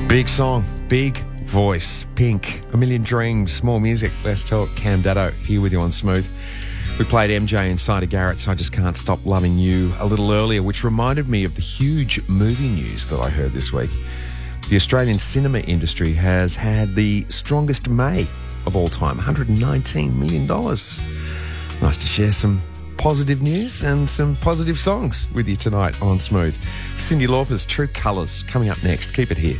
Big song, big voice, Pink, A Million Dreams, more music. Let's talk. Cam Daddo here with you on Smooth. We played MJ inside of Garrett's I Just Can't Stop Loving You a little earlier, which reminded me of the huge movie news that I heard this week. The Australian cinema industry has had the strongest May of all time, $119 million. Nice to share some positive news and some positive songs with you tonight on Smooth. Cyndi Lauper's True Colours coming up next. Keep it here.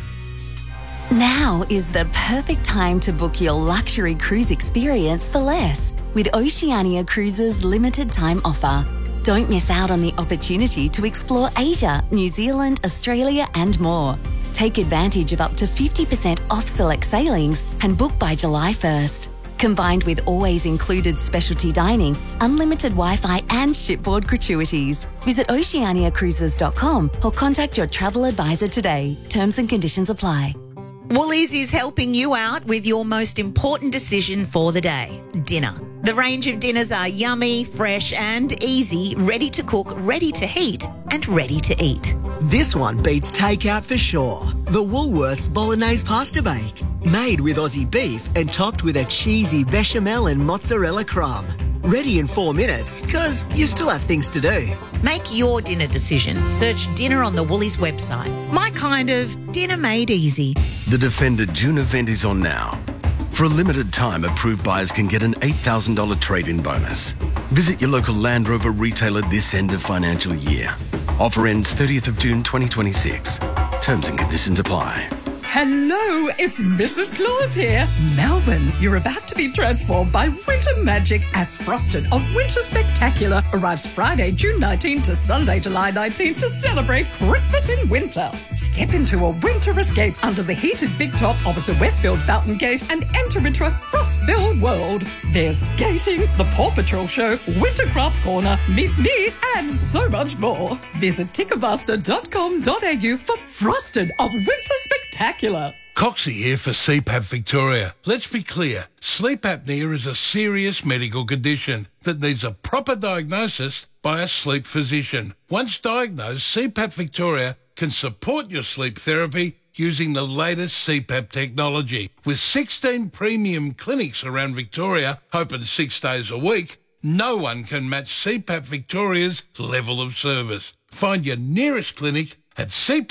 Now is the perfect time to book your luxury cruise experience for less with Oceania Cruises' limited time offer. Don't miss out on the opportunity to explore Asia, New Zealand, Australia and more. Take advantage of up to 50% off select sailings and book by July 1st. Combined with always included specialty dining, unlimited Wi-Fi and shipboard gratuities. Visit oceaniacruises.com or contact your travel advisor today. Terms and conditions apply. Woolies is helping you out with your most important decision for the day, dinner. The range of dinners are yummy, fresh and easy, ready to cook, ready to heat and ready to eat. This one beats takeout for sure. The Woolworths Bolognese Pasta Bake. Made with Aussie beef and topped with a cheesy bechamel and mozzarella crumb. Ready in 4 minutes, because you still have things to do. Make your dinner decision. Search dinner on the Woolies website. My kind of dinner made easy. The Defender June event is on now. For a limited time, approved buyers can get an $8,000 trade-in bonus. Visit your local Land Rover retailer this end of financial year. Offer ends 30th of June 2026. Terms and conditions apply. Hello, it's Mrs. Claus here. Melbourne, you're about to be transformed by winter magic as Frosted, a winter spectacular, arrives Friday, June 19 to Sunday, July 19 to celebrate Christmas in winter. Step into a winter escape under the heated big top opposite Westfield Fountain Gate and enter into a frost-filled world. There's skating, the Paw Patrol show, Wintercraft Corner, Meet Me, and so much more. Visit ticketmaster.com.au for Frosted, a winter spectacular. Coxie here for CPAP Victoria. Let's be clear, sleep apnea is a serious medical condition that needs a proper diagnosis by a sleep physician. Once diagnosed, CPAP Victoria can support your sleep therapy using the latest CPAP technology. With 16 premium clinics around Victoria, open 6 days a week, no one can match CPAP Victoria's level of service. Find your nearest clinic at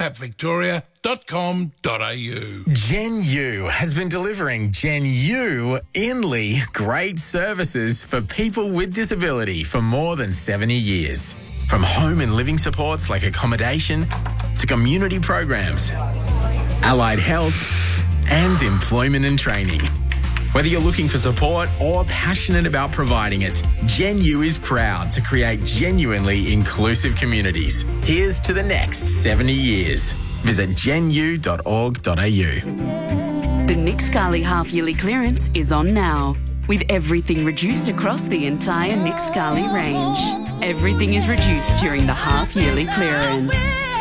cpappvictoria.com.au. Gen U has been delivering Gen U Inley great services for people with disability for more than 70 years. From home and living supports like accommodation to community programs, allied health and employment and training. Whether you're looking for support or passionate about providing it, Gen U is proud to create genuinely inclusive communities. Here's to the next 70 years. Visit genu.org.au. The Nick Scali half-yearly clearance is on now, with everything reduced across the entire Nick Scali range. Everything is reduced during the half-yearly clearance.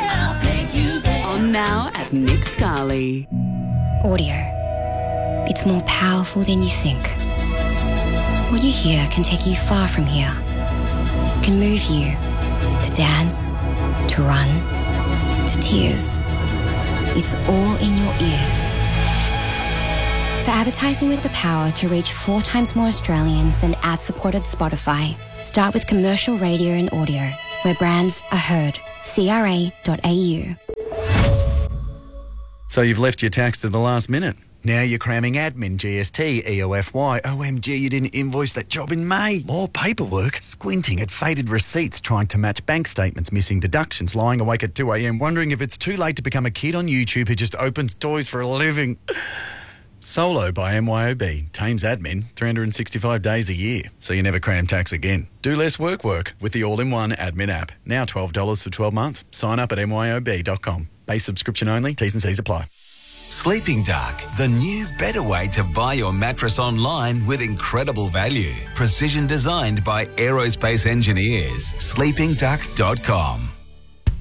On now at Nick Scali. Audio. It's more powerful than you think. What you hear can take you far from here. It can move you to dance, to run, to tears. It's all in your ears. For advertising with the power to reach 4 times more Australians than ad-supported Spotify, start with commercial radio and audio, where brands are heard. CRA.au. So you've left your tax to the last minute. Now you're cramming admin, GST, EOFY. OMG, you didn't invoice that job in May. More paperwork. Squinting at faded receipts, trying to match bank statements, missing deductions, lying awake at 2 a.m, wondering if it's too late to become a kid on YouTube who just opens toys for a living. Solo by MYOB. Tames admin 365 days a year, so you never cram tax again. Do less work with the all-in-one admin app. Now $12 for 12 months. Sign up at myob.com. Base subscription only. T's and C's apply. Sleeping Dark, the new, better way to buy your mattress online with incredible value. Precision designed by aerospace engineers. sleepingduck.com.